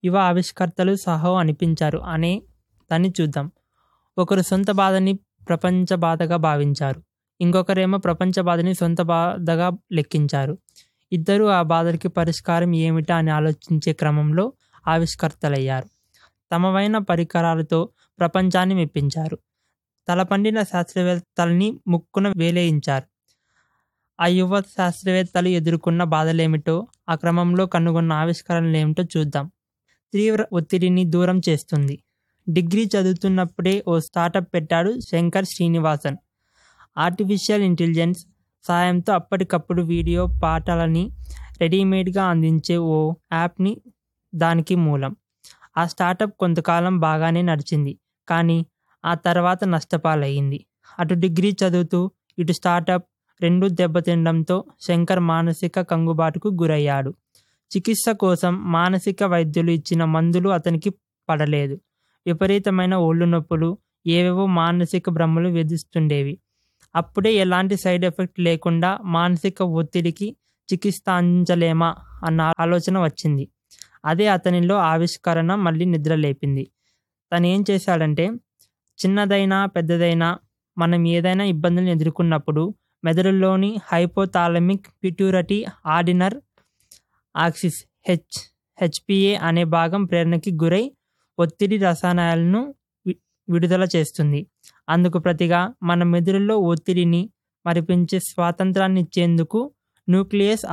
యువ ఆవిష్కర్తలు సాహో అనిపించారు అనే దాన్ని చూద్దాం. ఒకరు సొంత బాధని ప్రపంచ బాధగా భావించారు. ఇంకొకరేమో ప్రపంచ బాధని సొంత బాధగా లెక్కించారు. ఇద్దరూ ఆ బాధలకి పరిష్కారం ఏమిటా అని ఆలోచించే క్రమంలో ఆవిష్కర్తలయ్యారు. తమవైన పరికరాలతో ప్రపంచాన్ని మెప్పించారు. తలపండిన శాస్త్రవేత్తల్ని ముక్కున వేలేయించారు. ఆ యువ శాస్త్రవేత్తలు ఎదుర్కొన్న బాధలేమిటో, ఆ క్రమంలో కనుగొన్న ఆవిష్కరణలేమిటో చూద్దాం. తీవ్ర ఒత్తిడిని దూరం చేస్తుంది. డిగ్రీ చదువుతున్నప్పుడే ఓ స్టార్టప్ పెట్టాడు శంకర్ శ్రీనివాసన్. ఆర్టిఫిషియల్ ఇంటెలిజెన్స్ సాయంతో అప్పటికప్పుడు వీడియో పాఠాలని రెడీమేడ్గా అందించే ఓ యాప్ని దానికి మూలం. ఆ స్టార్టప్ కొంతకాలం బాగానే నడిచింది. కానీ ఆ తర్వాత నష్టపాలయ్యింది. అటు డిగ్రీ చదువుతూ ఇటు స్టార్టప్ రెండూ దెబ్బతినడంతో శంకర్ మానసిక కంగుబాటుకు గురయ్యాడు. చికిత్స కోసం మానసిక వైద్యులు ఇచ్చిన మందులు అతనికి పడలేదు. విపరీతమైన ఒళ్ళు నొప్పులు, ఏవేవో మానసిక భ్రమలు వేధిస్తుండేవి. అప్పుడే ఎలాంటి సైడ్ ఎఫెక్ట్ లేకుండా మానసిక ఒత్తిడికి చికిత్స అందించలేమా అన్న ఆలోచన వచ్చింది. అదే అతనిలో ఆవిష్కరణ మళ్ళీ నిద్రలేపింది. తను ఏం చేశాడంటే, చిన్నదైనా పెద్దదైనా మనం ఏదైనా ఇబ్బందులను ఎదుర్కొన్నప్పుడు మెదడులోని hypothalamic pituitary ordinary axis HPA అనే భాగం ప్రేరణకి గురై ఒత్తిడి రసాయనాలను విడుదల చేస్తుంది. అందుకు ప్రతిగా మన మెదడులో ఒత్తిడిని మరిపించే స్వాతంత్రాన్ని ఇచ్చేందుకు న్యూక్లియస్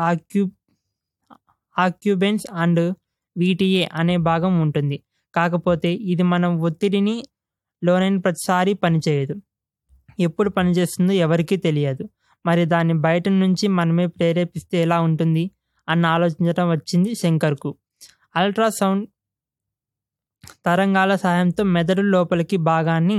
ఆక్యుబెన్స్ అండ్ విటిఏ అనే భాగం ఉంటుంది. కాకపోతే ఇది మనం ఒత్తిడిని లోనైన ప్రతిసారి పనిచేయదు. ఎప్పుడు పనిచేస్తుందో ఎవరికీ తెలియదు. మరి దాన్ని బయట నుంచి మనమే ప్రేరేపిస్తే ఎలా ఉంటుంది అన్న ఆలోచించడం వచ్చింది శంకర్కు. అల్ట్రాసౌండ్ తరంగాల సాయంతో మెదడు లోపలికి భాగాన్ని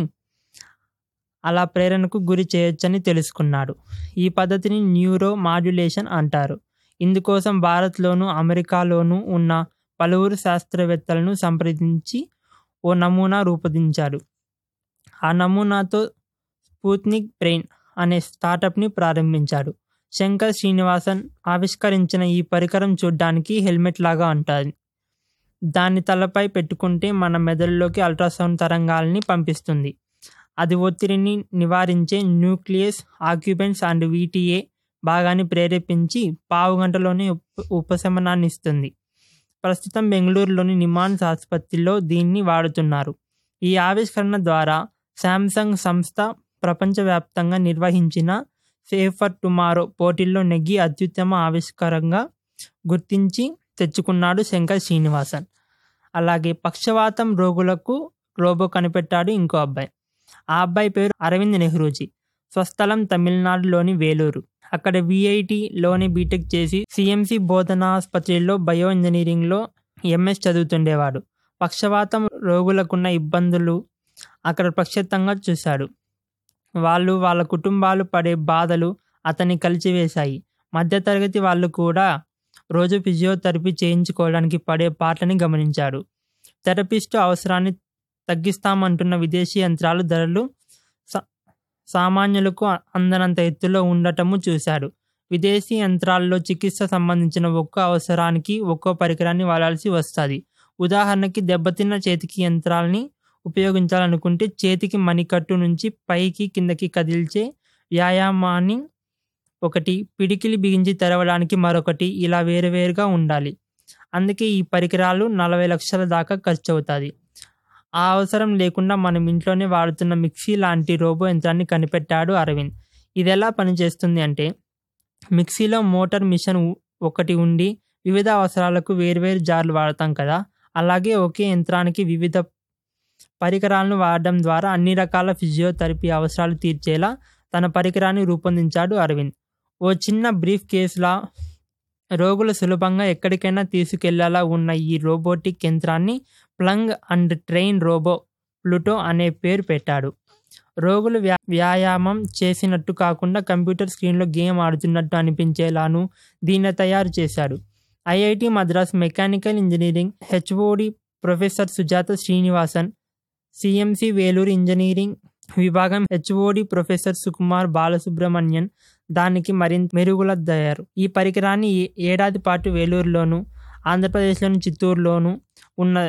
అలా ప్రేరణకు గురి చేయొచ్చని తెలుసుకున్నాడు. ఈ పద్ధతిని న్యూరో మాడ్యులేషన్ అంటారు. ఇందుకోసం భారత్లోనూ అమెరికాలోనూ ఉన్న పలువురు శాస్త్రవేత్తలను సంప్రదించి ఓ నమూనా రూపొందించాడు. ఆ నమూనాతో స్పుత్నిక్ బ్రెయిన్ అనే స్టార్టప్ని ప్రారంభించాడు. శంకర్ శ్రీనివాసన్ ఆవిష్కరించిన ఈ పరికరం చూడ్డానికి హెల్మెట్ లాగా ఉంటుంది. దాన్ని తలపై పెట్టుకుంటే మన మెదడులోకి అల్ట్రాసౌండ్ తరంగాల్ని పంపిస్తుంది. అది ఒత్తిడిని నివారించే న్యూక్లియస్ ఆక్యుబెన్స్ అండ్ విటిఏ భాగాన్ని ప్రేరేపించి పావుగంటలోనే ఉపశమనాన్ని ఇస్తుంది. ప్రస్తుతం బెంగళూరులోని నిమాన్స్ ఆసుపత్రిలో దీన్ని వాడుతున్నారు. ఈ ఆవిష్కరణ ద్వారా శాంసంగ్ సంస్థ ప్రపంచవ్యాప్తంగా నిర్వహించిన సేవ్ ఫర్ టుమారో పోటీల్లో నెగ్గి అత్యుత్తమ ఆవిష్కరణగా గుర్తించి తెచ్చుకున్నాడు శంకర్ శ్రీనివాసన్. అలాగే పక్షవాతం రోగులకు రోబో కనిపెట్టాడు ఇంకో అబ్బాయి. ఆ అబ్బాయి పేరు అరవింద్ నెహ్రూజీ. స్వస్థలం తమిళనాడులోని వేలూరు. అక్కడ విఐటిలోని బీటెక్ చేసి సిఎంసి బోధనా ఆసుపత్రిలో బయో ఇంజనీరింగ్లో ఎంఎస్ చదువుతుండేవాడు. పక్షవాతం రోగులకున్న ఇబ్బందులు అక్కడ ప్రత్యక్షంగా చూశాడు. వాళ్ళ కుటుంబాలు పడే బాధలు అతన్ని కలిచివేశాయి. మధ్యతరగతి వాళ్ళు కూడా రోజు ఫిజియోథెరపీ చేయించుకోవడానికి పడే పాటని గమనించాడు. థెరపిస్టు అవసరాన్ని తగ్గిస్తామంటున్న విదేశీ యంత్రాలు ధరలు సామాన్యులకు అందనంత ఎత్తులో ఉండటము చూశాడు. విదేశీ యంత్రాల్లో చికిత్స సంబంధించిన ఒక్కో అవసరానికి ఒక్కో పరికరాన్ని వాడాల్సి వస్తుంది. ఉదాహరణకి దెబ్బతిన్న చేతికి యంత్రాలని ఉపయోగించాలనుకుంటే చేతికి మణికట్టు నుంచి పైకి కిందకి కదిల్చే వ్యాయామాన్ని ఒకటి, పిడికిలి బిగించి తెరవడానికి మరొకటి, ఇలా వేరువేరుగా ఉండాలి. అందుకే ఈ పరికరాలు 40 లక్షల దాకా ఖర్చు అవుతుంది. ఆ అవసరం లేకుండా మనం ఇంట్లోనే వాడుతున్న మిక్సీ లాంటి రోబో యంత్రాన్ని కనిపెట్టాడు అరవింద్. ఇది ఎలా పనిచేస్తుంది అంటే, మిక్సీలో మోటార్ మిషన్ ఒకటి ఉండి వివిధ అవసరాలకు వేర్వేరు జార్లు వాడతాం కదా, అలాగే ఒకే యంత్రానికి వివిధ పరికరాలను వాడడం ద్వారా అన్ని రకాల ఫిజియోథెరపీ అవసరాలు తీర్చేలా తన పరికరాన్ని రూపొందించాడు అరవింద్. ఓ చిన్న బ్రీఫ్ కేసులా రోగులు సులభంగా ఎక్కడికైనా తీసుకెళ్లేలా ఉన్న ఈ రోబోటిక్ యంత్రాన్ని ప్లంగ్ అండ్ ట్రైన్ రోబో ప్లూటో అనే పేరు పెట్టాడు. రోగులు వ్యాయామం చేసినట్టు కాకుండా కంప్యూటర్ స్క్రీన్లో గేమ్ ఆడుతున్నట్టు అనిపించేలాను దీన్ని తయారు చేశాడు. IIT Madras mechanical engineering HOD professor Sujatha Srinivasan, CMC Vellore engineering విభాగం హెచ్ఓడి ప్రొఫెసర్ సుకుమార్ బాలసుబ్రహ్మణ్యన్ దానికి మరింత మెరుగులయ్యారు. ఈ పరికరాన్ని ఏడాది పాటు వేలూరులోను, ఆంధ్రప్రదేశ్లోని చిత్తూరులోను, ఉన్న